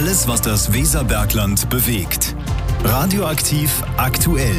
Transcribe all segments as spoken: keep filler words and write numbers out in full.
Alles, was das Weserbergland bewegt. Radioaktiv aktuell.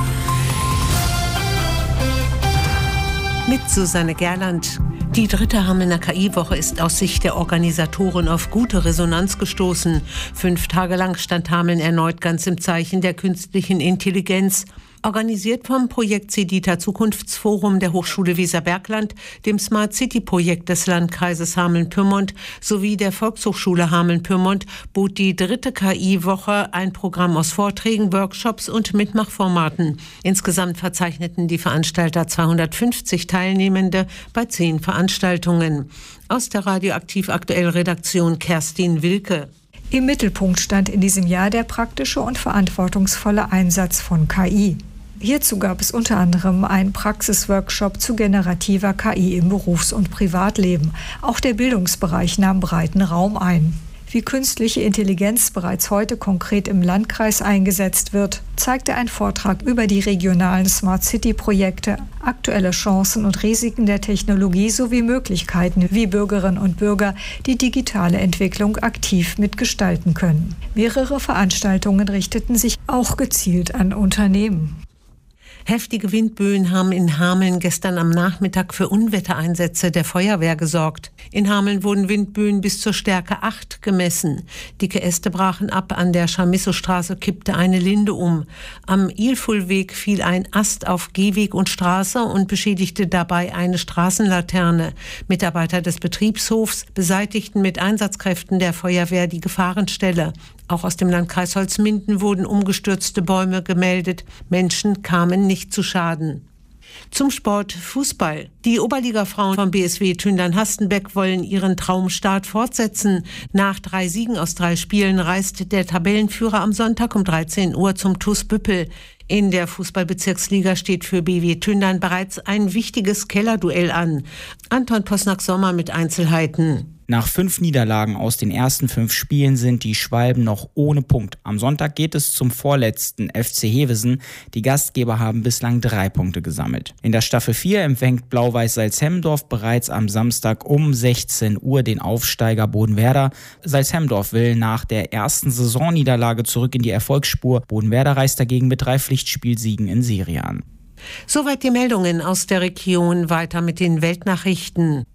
Mit Susanne Gerland. Die dritte Hamelner K I-Woche ist aus Sicht der Organisatoren auf gute Resonanz gestoßen. Fünf Tage lang stand Hameln erneut ganz im Zeichen der künstlichen Intelligenz. Organisiert vom Projekt CEDITA Zukunftsforum der Hochschule Weserbergland, dem Smart City-Projekt des Landkreises Hameln-Pyrmont sowie der Volkshochschule Hameln-Pyrmont bot die dritte K I-Woche ein Programm aus Vorträgen, Workshops und Mitmachformaten. Insgesamt verzeichneten die Veranstalter zweihundertfünfzig Teilnehmende bei zehn Veranstaltungen. Aus der Radioaktiv aktuell Redaktion Kerstin Wilke. Im Mittelpunkt stand in diesem Jahr der praktische und verantwortungsvolle Einsatz von K I. Hierzu gab es unter anderem einen Praxisworkshop zu generativer K I im Berufs- und Privatleben. Auch der Bildungsbereich nahm breiten Raum ein. Wie künstliche Intelligenz bereits heute konkret im Landkreis eingesetzt wird, zeigte ein Vortrag über die regionalen Smart City-Projekte, aktuelle Chancen und Risiken der Technologie sowie Möglichkeiten, wie Bürgerinnen und Bürger die digitale Entwicklung aktiv mitgestalten können. Mehrere Veranstaltungen richteten sich auch gezielt an Unternehmen. Heftige Windböen haben in Hameln gestern am Nachmittag für Unwettereinsätze der Feuerwehr gesorgt. In Hameln wurden Windböen bis zur Stärke acht gemessen. Dicke Äste brachen ab, an der Chamissostraße kippte eine Linde um. Am Ilfulweg fiel ein Ast auf Gehweg und Straße und beschädigte dabei eine Straßenlaterne. Mitarbeiter des Betriebshofs beseitigten mit Einsatzkräften der Feuerwehr die Gefahrenstelle. Auch aus dem Landkreis Holzminden wurden umgestürzte Bäume gemeldet. Menschen kamen nicht zu Schaden. Zum Sport Fußball. Die Oberliga-Frauen vom B S W Tündern-Hastenbeck wollen ihren Traumstart fortsetzen. Nach drei Siegen aus drei Spielen reist der Tabellenführer am Sonntag um dreizehn Uhr zum T U S Büppel. In der Fußballbezirksliga steht für B W Tündern bereits ein wichtiges Kellerduell an. Anton Posnack-Sommer mit Einzelheiten. Nach fünf Niederlagen aus den ersten fünf Spielen sind die Schwalben noch ohne Punkt. Am Sonntag geht es zum vorletzten F C Hevesen. Die Gastgeber haben bislang drei Punkte gesammelt. In der Staffel vier empfängt Blau-Weiß Salzhemdorf bereits am Samstag um sechzehn Uhr den Aufsteiger Bodenwerder. Salzhemdorf will nach der ersten Saisonniederlage zurück in die Erfolgsspur. Bodenwerder reist dagegen mit drei Pflichtspielsiegen in Serie an. Soweit die Meldungen aus der Region. Weiter mit den Weltnachrichten.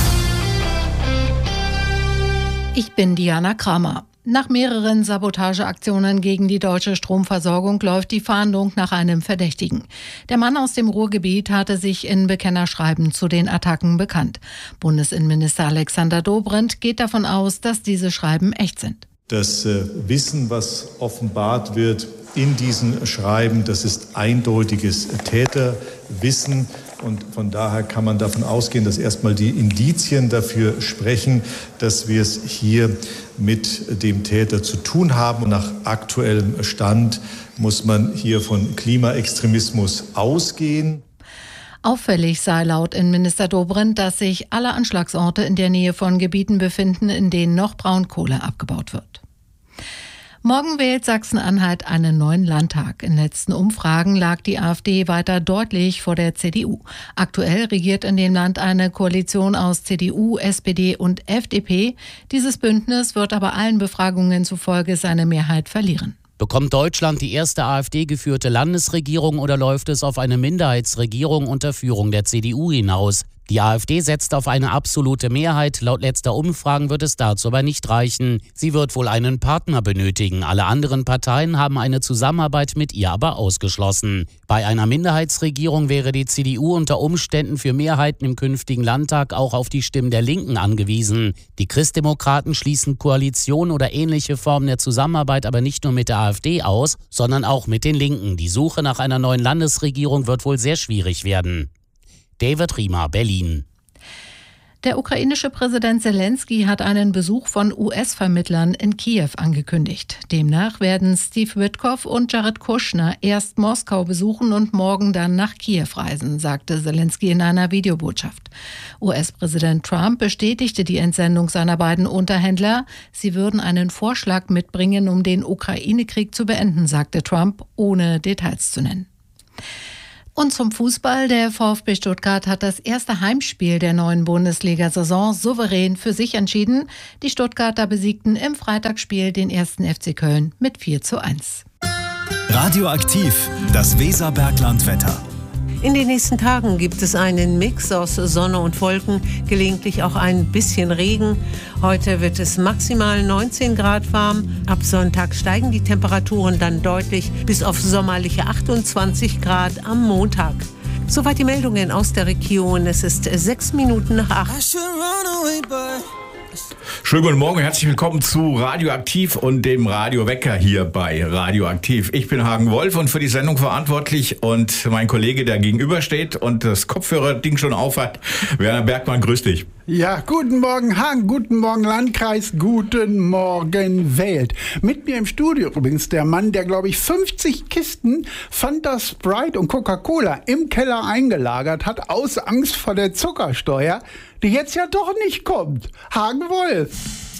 Ich bin Diana Kramer. Nach mehreren Sabotageaktionen gegen die deutsche Stromversorgung läuft die Fahndung nach einem Verdächtigen. Der Mann aus dem Ruhrgebiet hatte sich in Bekennerschreiben zu den Attacken bekannt. Bundesinnenminister Alexander Dobrindt geht davon aus, dass diese Schreiben echt sind. Das äh, Wissen, was offenbart wird in diesen Schreiben, das ist eindeutiges Täterwissen. Und von daher kann man davon ausgehen, dass erstmal die Indizien dafür sprechen, dass wir es hier mit dem Täter zu tun haben. Nach aktuellem Stand muss man hier von Klimaextremismus ausgehen. Auffällig sei laut Innenminister Dobrindt, dass sich alle Anschlagsorte in der Nähe von Gebieten befinden, in denen noch Braunkohle abgebaut wird. Morgen wählt Sachsen-Anhalt einen neuen Landtag. In letzten Umfragen lag die AfD weiter deutlich vor der C D U. Aktuell regiert in dem Land eine Koalition aus C D U, S P D und F D P. Dieses Bündnis wird aber allen Befragungen zufolge seine Mehrheit verlieren. Bekommt Deutschland die erste AfD-geführte Landesregierung oder läuft es auf eine Minderheitsregierung unter Führung der C D U hinaus? Die AfD setzt auf eine absolute Mehrheit. Laut letzter Umfragen wird es dazu aber nicht reichen. Sie wird wohl einen Partner benötigen. Alle anderen Parteien haben eine Zusammenarbeit mit ihr aber ausgeschlossen. Bei einer Minderheitsregierung wäre die C D U unter Umständen für Mehrheiten im künftigen Landtag auch auf die Stimmen der Linken angewiesen. Die Christdemokraten schließen Koalition oder ähnliche Formen der Zusammenarbeit aber nicht nur mit der AfD aus, sondern auch mit den Linken. Die Suche nach einer neuen Landesregierung wird wohl sehr schwierig werden. David Riemer, Berlin. Der ukrainische Präsident Zelensky hat einen Besuch von U S-Vermittlern in Kiew angekündigt. Demnach werden Steve Witkoff und Jared Kushner erst Moskau besuchen und morgen dann nach Kiew reisen, sagte Zelensky in einer Videobotschaft. U S-Präsident Trump bestätigte die Entsendung seiner beiden Unterhändler. Sie würden einen Vorschlag mitbringen, um den Ukraine-Krieg zu beenden, sagte Trump, ohne Details zu nennen. Und zum Fußball. Der VfB Stuttgart hat das erste Heimspiel der neuen Bundesliga-Saison souverän für sich entschieden. Die Stuttgarter besiegten im Freitagsspiel den ersten F C Köln mit vier zu eins. Radioaktiv, das Weserbergland-Wetter. In den nächsten Tagen gibt es einen Mix aus Sonne und Wolken, gelegentlich auch ein bisschen Regen. Heute wird es maximal neunzehn Grad warm. Ab Sonntag steigen die Temperaturen dann deutlich bis auf sommerliche achtundzwanzig Grad am Montag. Soweit die Meldungen aus der Region. Es ist sechs Minuten nach acht. Schönen guten Morgen, herzlich willkommen zu Radioaktiv und dem Radiowecker hier bei Radioaktiv. Ich bin Hagen Wolf und für die Sendung verantwortlich und mein Kollege, der gegenüber steht und das Kopfhörerding schon aufhat, Werner Bergmann, grüß dich. Ja, guten Morgen Hagen, guten Morgen Landkreis, guten Morgen Welt. Mit mir im Studio übrigens der Mann, der glaube ich fünfzig Kisten Fanta, Sprite und Coca-Cola im Keller eingelagert hat, aus Angst vor der Zuckersteuer, die jetzt ja doch nicht kommt. Hagen Wolf.